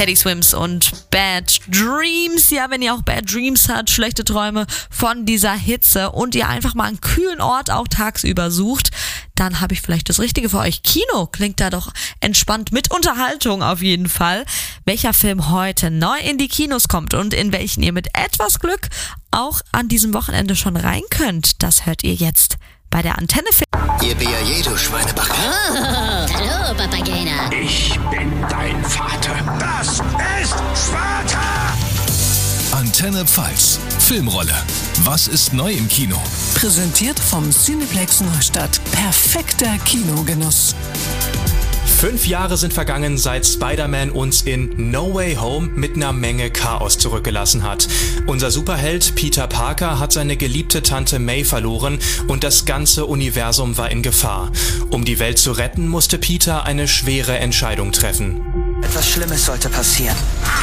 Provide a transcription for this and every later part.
Teddy Swims und Bad Dreams. Ja, wenn ihr auch Bad Dreams habt, schlechte Träume von dieser Hitze und ihr einfach mal einen kühlen Ort auch tagsüber sucht, dann habe ich vielleicht das Richtige für euch. Kino klingt da doch entspannt mit Unterhaltung auf jeden Fall. Welcher Film heute neu in die Kinos kommt und in welchen ihr mit etwas Glück auch an diesem Wochenende schon rein könnt, das hört ihr jetzt bei der Antenne. Ihr B.A.J., du Schweinebacke. Oh, hallo, Papagena. Ich bin dein Vater. Das ist Sparta! Antenne Pfalz. Filmrolle. Was ist neu im Kino? Präsentiert vom Cineplex Neustadt. Perfekter Kinogenuss. 5 Jahre sind vergangen, seit Spider-Man uns in No Way Home mit einer Menge Chaos zurückgelassen hat. Unser Superheld Peter Parker hat seine geliebte Tante May verloren und das ganze Universum war in Gefahr. Um die Welt zu retten, musste Peter eine schwere Entscheidung treffen. Etwas Schlimmes sollte passieren.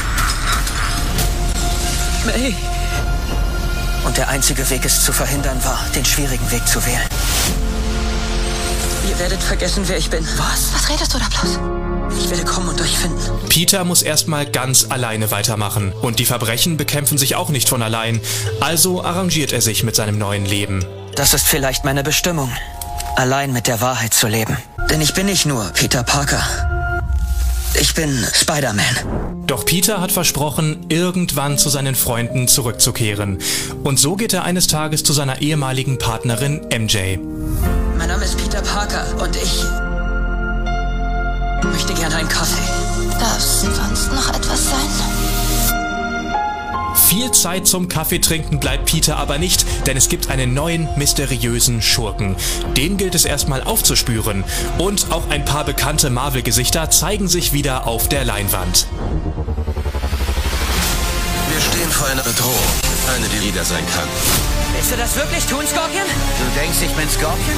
May. Und der einzige Weg, es zu verhindern, war, den schwierigen Weg zu wählen. Ihr werdet vergessen, wer ich bin. Was redest du da bloß? Ich werde kommen und euch finden. Peter muss erstmal ganz alleine weitermachen. Und die Verbrechen bekämpfen sich auch nicht von allein. Also arrangiert er sich mit seinem neuen Leben. Das ist vielleicht meine Bestimmung, allein mit der Wahrheit zu leben. Denn ich bin nicht nur Peter Parker. Ich bin Spider-Man. Doch Peter hat versprochen, irgendwann zu seinen Freunden zurückzukehren. Und so geht er eines Tages zu seiner ehemaligen Partnerin MJ. Mein Name ist Peter Parker und ich möchte gerne einen Kaffee. Darf sonst noch etwas sein? Viel Zeit zum Kaffeetrinken bleibt Peter aber nicht, denn es gibt einen neuen, mysteriösen Schurken. Den gilt es erstmal aufzuspüren. Und auch ein paar bekannte Marvel-Gesichter zeigen sich wieder auf der Leinwand. Wir stehen vor einer Bedrohung. Eine, die jeder sein kann. Willst du das wirklich tun, Scorpion? Du denkst, ich bin Scorpion?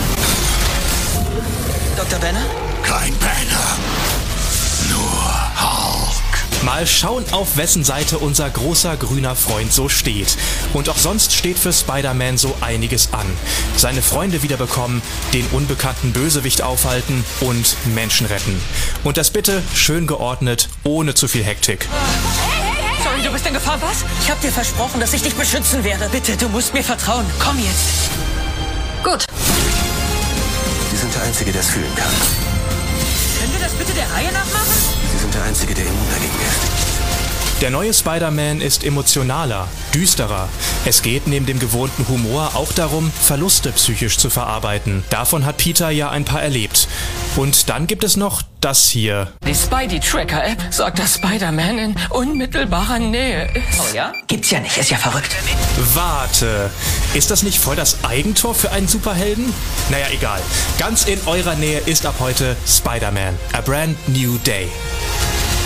Dr. Banner? Kein Banner. Nur Hulk. Mal schauen, auf wessen Seite unser großer grüner Freund so steht. Und auch sonst steht für Spider-Man so einiges an. Seine Freunde wiederbekommen, den unbekannten Bösewicht aufhalten und Menschen retten. Und das bitte schön geordnet, ohne zu viel Hektik. Sorry, du bist in Gefahr, was? Ich hab dir versprochen, dass ich dich beschützen werde. Bitte, du musst mir vertrauen. Komm jetzt. Gut. Sie sind der Einzige, der es fühlen kann. Können wir das bitte der Reihe nach machen? Sie sind der Einzige, der immun dagegen ist. Der neue Spider-Man ist emotionaler, düsterer. Es geht neben dem gewohnten Humor auch darum, Verluste psychisch zu verarbeiten. Davon hat Peter ja ein paar erlebt. Und dann gibt es noch das hier. Die Spidey-Tracker-App sagt, dass Spider-Man in unmittelbarer Nähe ist. Oh ja? Gibt's ja nicht, ist ja verrückt. Warte, ist das nicht voll das Eigentor für einen Superhelden? Naja, egal. Ganz in eurer Nähe ist ab heute Spider-Man. A brand new day.